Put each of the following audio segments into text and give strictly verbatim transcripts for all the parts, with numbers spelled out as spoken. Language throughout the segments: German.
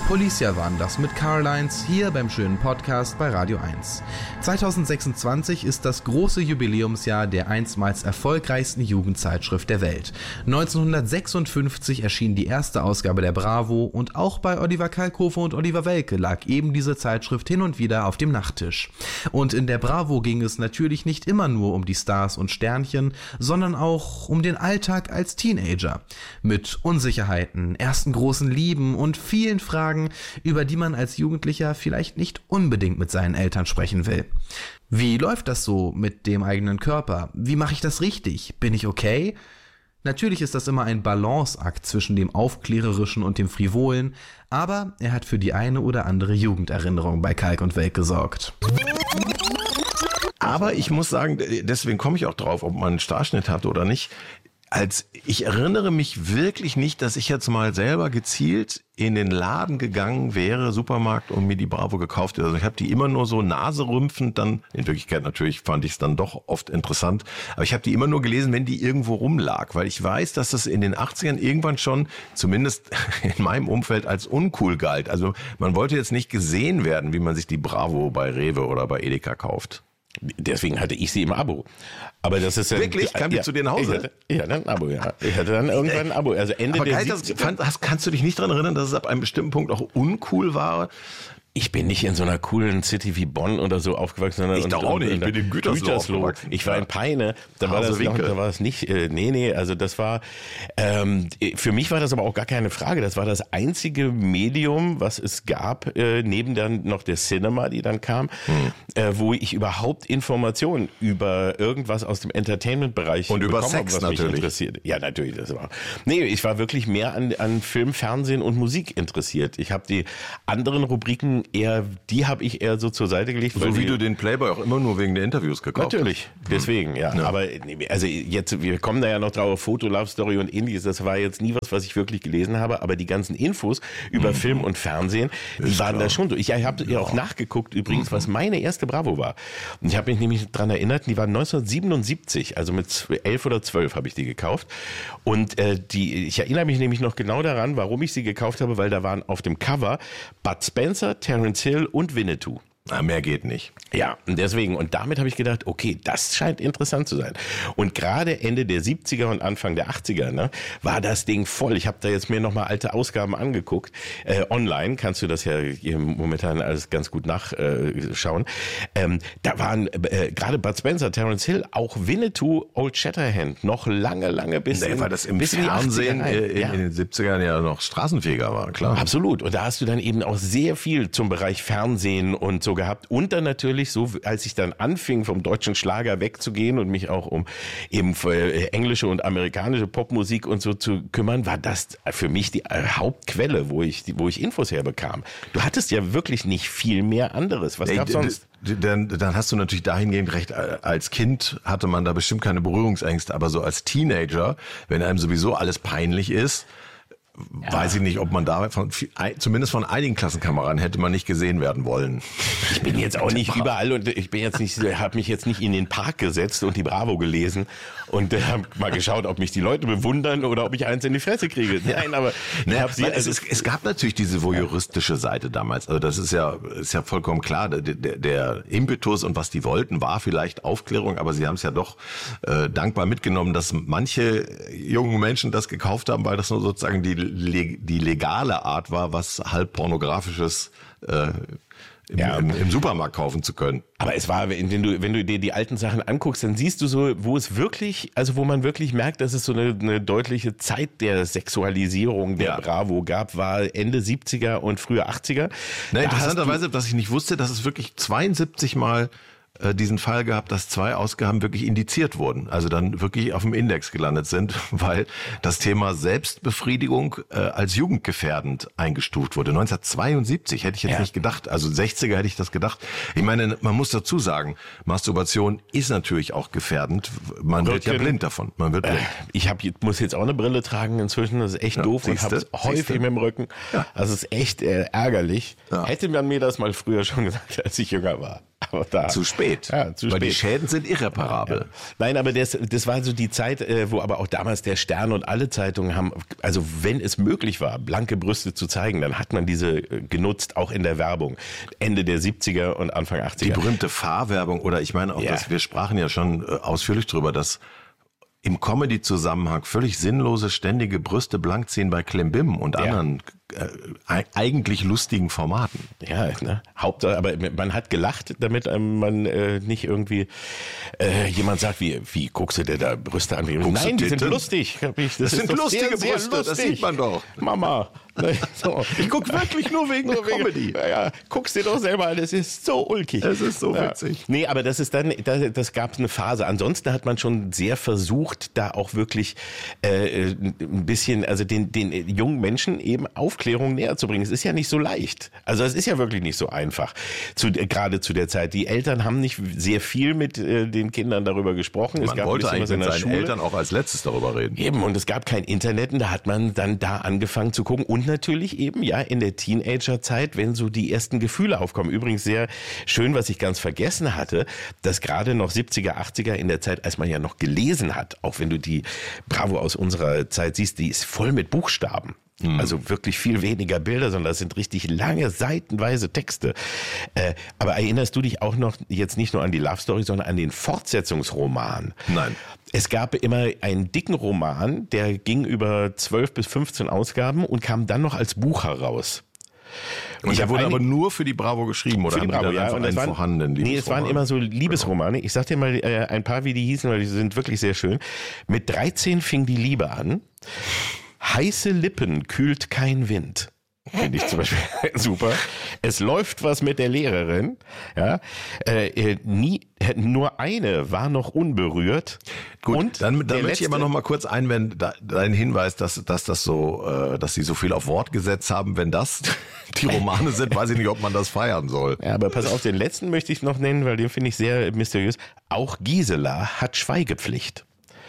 Policia waren das mit Carlines hier beim schönen Podcast bei Radio eins. zwanzig sechsundzwanzig ist das große Jubiläumsjahr der einstmals erfolgreichsten Jugendzeitschrift der Welt. neunzehnhundertsechsundfünfzig erschien die erste Ausgabe der Bravo und auch bei Oliver Kalkofe und Oliver Welke lag eben diese Zeitschrift hin und wieder auf dem Nachttisch. Und in der Bravo ging es natürlich nicht immer nur um die Stars und Sternchen, sondern auch um den Alltag als Teenager. Mit Unsicherheiten, ersten großen Lieben und vielen Fragen, über die man als Jugendlicher vielleicht nicht unbedingt mit seinen Eltern sprechen will. Wie läuft das so mit dem eigenen Körper? Wie mache ich das richtig? Bin ich okay? Natürlich ist das immer ein Balanceakt zwischen dem Aufklärerischen und dem Frivolen, aber er hat für die eine oder andere Jugenderinnerung bei Kalk und Welk gesorgt. Aber ich muss sagen, deswegen komme ich auch drauf, ob man einen Starschnitt hat oder nicht. Als ich erinnere mich wirklich nicht, dass ich jetzt mal selber gezielt in den Laden gegangen wäre, Supermarkt, und mir die Bravo gekauft hätte. Also ich habe die immer nur so naserümpfend dann, in Wirklichkeit natürlich fand ich es dann doch oft interessant, aber ich habe die immer nur gelesen, wenn die irgendwo rumlag, weil ich weiß, dass das in den achtzigern irgendwann schon, zumindest in meinem Umfeld, als uncool galt. Also man wollte jetzt nicht gesehen werden, wie man sich die Bravo bei Rewe oder bei Edeka kauft. Deswegen hatte ich sie im Abo. Aber das ist ja, wirklich? Kam die ja, zu dir nach Hause? Ich hatte, ich hatte ein Abo, ja. Ich hatte dann irgendwann ein Abo. Also Ende Aber der geil, das, siebziger. fand, hast, kannst du dich nicht daran erinnern, dass es ab einem bestimmten Punkt auch uncool war? Ich bin nicht in so einer coolen City wie Bonn oder so aufgewachsen, sondern ich doch auch nicht. Ich bin in Gütersloh, Gütersloh. aufgewachsen. Ich war in Peine. Da war das noch, da war es nicht. Äh, nee, nee. Also das war. Ähm, für mich war das aber auch gar keine Frage. Das war das einzige Medium, was es gab, äh, neben dann noch der Cinema, die dann kam, hm. äh, wo ich überhaupt Informationen über irgendwas aus dem Entertainment-Bereich und über bekommen Sex habe, was natürlich. mich interessiert. Ja, natürlich. Das war. Nee, ich war wirklich mehr an, an Film, Fernsehen und Musik interessiert. Ich habe die anderen Rubriken eher die habe ich eher so zur Seite gelegt. So wie du den Playboy auch immer nur wegen der Interviews gekauft Natürlich, hast. Deswegen, ja. ja. Aber also jetzt, wir kommen da ja noch drauf, Foto, Love Story und ähnliches, das war jetzt nie was, was ich wirklich gelesen habe, aber die ganzen Infos über mhm. Film und Fernsehen, die Ist waren klar. da schon so. Ich ja, habe ja auch nachgeguckt übrigens, mhm. was meine erste Bravo war. Und ich habe mich nämlich dran erinnert, die war neunzehnhundertsiebenundsiebzig, also mit elf oder zwölf habe ich die gekauft. Und äh, die, ich erinnere mich nämlich noch genau daran, warum ich sie gekauft habe, weil da waren auf dem Cover Bud Spencer, Terence Hill und Winnetou. Na, mehr geht nicht. Ja, und deswegen, und damit habe ich gedacht, okay, das scheint interessant zu sein. Und gerade Ende der siebziger und Anfang der achtziger, ne, war das Ding voll. Ich habe da jetzt mir nochmal alte Ausgaben angeguckt. Äh, online kannst du das ja momentan alles ganz gut nachschauen. Äh, ähm, da waren äh, gerade Bud Spencer, Terence Hill, auch Winnetou, Old Shatterhand, noch lange, lange bis nee, in, weil das im bis Fernsehen in, in, ja. in den siebzigern ja noch straßenfähiger war, klar. Absolut. Und da hast du dann eben auch sehr viel zum Bereich Fernsehen und so gehabt. Und dann natürlich so, als ich dann anfing, vom deutschen Schlager wegzugehen und mich auch um eben englische und amerikanische Popmusik und so zu kümmern, war das für mich die Hauptquelle, wo ich, wo ich Infos herbekam. Du hattest ja wirklich nicht viel mehr anderes. Was gab's sonst? Dann, dann hast du natürlich dahingehend recht, als Kind hatte man da bestimmt keine Berührungsängste, aber so als Teenager, wenn einem sowieso alles peinlich ist, ja. weiß ich nicht, ob man da, von, zumindest von einigen Klassenkameraden hätte man nicht gesehen werden wollen. Ich bin jetzt auch nicht überall und ich bin jetzt nicht, habe mich jetzt nicht in den Park gesetzt und die Bravo gelesen und äh, habe mal geschaut, ob mich die Leute bewundern oder ob ich eins in die Fresse kriege. Nein, aber ich naja, hab sie, es, also, es, es gab natürlich diese voyeuristische Seite damals. Also das ist ja, ist ja vollkommen klar. Der, der, der Impetus und was die wollten, war vielleicht Aufklärung, aber sie haben es ja doch äh, dankbar mitgenommen, dass manche jungen Menschen das gekauft haben, weil das nur sozusagen die die legale Art war, was halb pornografisches äh, im, ja. im, im Supermarkt kaufen zu können. Aber es war, wenn du, wenn du dir die alten Sachen anguckst, dann siehst du so, wo es wirklich, also wo man wirklich merkt, dass es so eine, eine deutliche Zeit der Sexualisierung der ja. Bravo gab, war Ende siebziger und frühe achtziger. Na, interessanterweise, dass ich nicht wusste, dass es wirklich zweiundsiebzig Mal diesen Fall gehabt, dass zwei Ausgaben wirklich indiziert wurden, also dann wirklich auf dem Index gelandet sind, weil das Thema Selbstbefriedigung äh, als jugendgefährdend eingestuft wurde. neunzehnhundertzweiundsiebzig hätte ich jetzt ja. nicht gedacht, also sechziger hätte ich das gedacht. Ich meine, man muss dazu sagen, Masturbation ist natürlich auch gefährdend. Man wird ja blind davon. Man wird blind. Äh, ich hab, muss jetzt auch eine Brille tragen inzwischen, das ist echt ja, doof und habe es häufig mit dem Rücken. Ja. Das ist echt äh, ärgerlich. Ja. Hätte man mir das mal früher schon gesagt, als ich jünger war. Aber da, zu spät. Ja, zu Weil spät. die Schäden sind irreparabel. Ja. Nein, aber das, das war so die Zeit, wo aber auch damals der Stern und alle Zeitungen haben, also wenn es möglich war, blanke Brüste zu zeigen, dann hat man diese genutzt, auch in der Werbung. Ende der siebziger und Anfang achtziger. Die berühmte Fahrwerbung oder ich meine auch, Ja. dass wir sprachen ja schon ausführlich drüber, dass im Comedy-Zusammenhang völlig sinnlose, ständige Brüste blank ziehen bei Klimbim und Ja. anderen äh, eigentlich lustigen Formaten. Ja, ne? Hauptsache, aber man hat gelacht, damit ähm, man äh, nicht irgendwie äh, jemand sagt, wie, wie guckst du dir da Brüste an? Wie, Guckst Nein, du die sind Titten? lustig. Ich, das Das ist sind doch lustige sehr, sehr Brüste, das lustig. sieht man doch. Mama. Ne, so. Ich gucke wirklich nur wegen der Comedy. Ja, ja, guck's dir doch selber an, es ist so ulkig. Es ist so Ja. witzig. Nee, aber das ist dann, das, das gab eine Phase. Ansonsten hat man schon sehr versucht, da auch wirklich äh, ein bisschen, also den, den jungen Menschen eben Aufklärung näher zu bringen. Es ist ja nicht so leicht. Also es ist ja wirklich nicht so einfach. Zu, gerade zu der Zeit. Die Eltern haben nicht sehr viel mit äh, den Kindern darüber gesprochen. Es Man gab wollte ein bisschen eigentlich was in mit der seinen Schule. Eltern auch als letztes darüber reden. Eben, und es gab kein Internet und da hat man dann da angefangen zu gucken und natürlich eben, ja, in der Teenagerzeit, wenn so die ersten Gefühle aufkommen. Übrigens sehr schön, was ich ganz vergessen hatte, dass gerade noch siebziger, achtziger in der Zeit, als man ja noch gelesen hat, auch wenn du die Bravo aus unserer Zeit siehst, die ist voll mit Buchstaben. Also wirklich viel weniger Bilder, sondern das sind richtig lange, seitenweise Texte. Äh, aber erinnerst du dich auch noch jetzt nicht nur an die Love Story, sondern an den Fortsetzungsroman? Nein. Es gab immer einen dicken Roman, der ging über zwölf bis fünfzehn Ausgaben und kam dann noch als Buch heraus. Und Ich der hab wurde einig- aber nur für die Bravo geschrieben oder Für die haben die Bravo, dann ja. einfach Und das einen waren, vorhandenen nee, es waren Liebesroman? immer so Liebesromane. Ich sag dir mal äh, ein paar, wie die hießen, weil die sind wirklich sehr schön. Mit dreizehn fing die Liebe an. Heiße Lippen kühlt kein Wind. Finde ich zum Beispiel super. Es läuft was mit der Lehrerin. Ja, äh, äh, nie, nur eine war noch unberührt. Gut, und dann, dann der möchte ich aber letzte- noch mal kurz einwenden, da, dein Hinweis, dass, dass das so, äh, dass sie so viel auf Wort gesetzt haben. Wenn das die Romane sind, weiß ich nicht, ob man das feiern soll. Ja, aber pass auf, den letzten möchte ich noch nennen, weil den finde ich sehr mysteriös. Auch Gisela hat Schweigepflicht.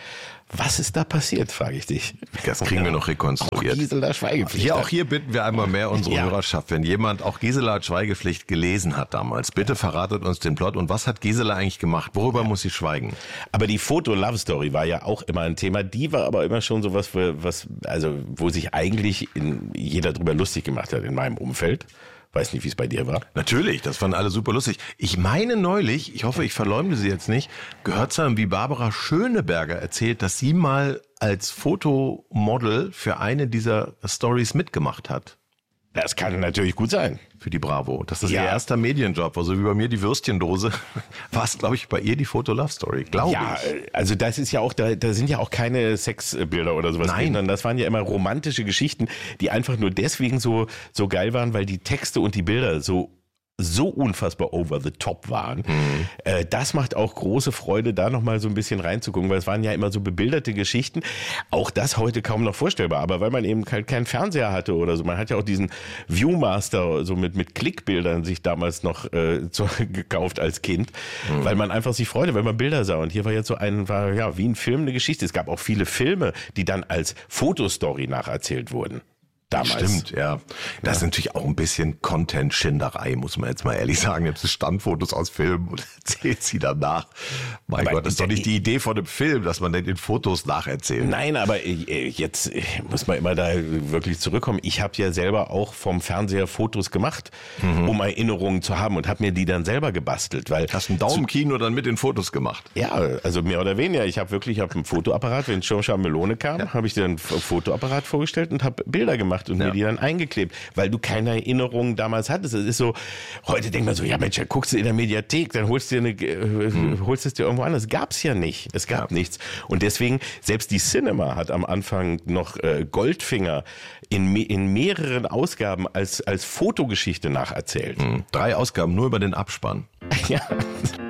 Was ist da passiert, frage ich dich. Das kriegen wir noch Auch rekonstruiert. Gisela Schweigepflicht. Hier, auch hier bitten wir einmal mehr unsere Ja. Hörerschaft. Wenn jemand auch Gisela hat Schweigepflicht gelesen hat damals, bitte verratet uns den Plot. Und was hat Gisela eigentlich gemacht? Worüber muss sie schweigen? Aber die Foto-Love-Story war ja auch immer ein Thema. Die war aber immer schon sowas, für, was, also, wo sich eigentlich in, jeder drüber lustig gemacht hat in meinem Umfeld. Weiß nicht, wie es bei dir war. Natürlich, das fanden alle super lustig. Ich meine neulich, ich hoffe, ich verleumde sie jetzt nicht, gehört zu haben, wie Barbara Schöneberger erzählt, dass sie mal als Fotomodel für eine dieser Stories mitgemacht hat. Das kann natürlich gut sein. Für die Bravo. Das ist Ja. ihr erster Medienjob. Also wie bei mir die Würstchendose, war es, glaube ich, bei ihr die Foto-Love-Story. Glaube Ja, ich. also das ist ja auch, da, da sind ja auch keine Sexbilder oder sowas Nein. drin, sondern das waren ja immer romantische Geschichten, die einfach nur deswegen so, so geil waren, weil die Texte und die Bilder so so unfassbar over the top waren. Mhm. Äh, das macht auch große Freude, da nochmal so ein bisschen reinzugucken, weil es waren ja immer so bebilderte Geschichten. Auch das heute kaum noch vorstellbar, aber weil man eben halt keinen Fernseher hatte oder so. Man hat ja auch diesen Viewmaster so mit, mit Klickbildern sich damals noch äh, so, gekauft als Kind, Mhm. weil man einfach sich freute, wenn man Bilder sah. Und hier war jetzt so ein, war ja wie ein Film eine Geschichte. Es gab auch viele Filme, die dann als Fotostory nacherzählt wurden. Damals. Stimmt, ja. Das ist natürlich auch ein bisschen Content-Schinderei, muss man jetzt mal ehrlich sagen. Jetzt Standfotos aus Filmen und erzählt sie danach. Mein Aber Gott, das ist doch nicht die Idee von einem Film, dass man den in Fotos nacherzählt. Nein, aber äh, jetzt äh, muss man immer da wirklich zurückkommen. Ich habe ja selber auch vom Fernseher Fotos gemacht, Mhm. um Erinnerungen zu haben und habe mir die dann selber gebastelt. Weil Hast du ein Daumenkino dann mit den Fotos gemacht? ja, also mehr oder weniger. Ich habe wirklich hab einen Fotoapparat, wenn Jean-Charles Melone kam, ja. habe ich dir einen F- Fotoapparat vorgestellt und habe Bilder gemacht und Ja. mir die dann eingeklebt, weil du keine Erinnerungen damals hattest. Es ist so, heute denkt man so, ja Mensch, dann guckst du in der Mediathek, dann holst du dir eine, äh, Hm. holst es dir irgendwo an. Das gab's ja nicht. Es gab Ja. nichts. Und deswegen, selbst die Cinema hat am Anfang noch äh, Goldfinger in, me- in mehreren Ausgaben als, als Fotogeschichte nacherzählt. Drei Ausgaben nur über den Abspann. Ja.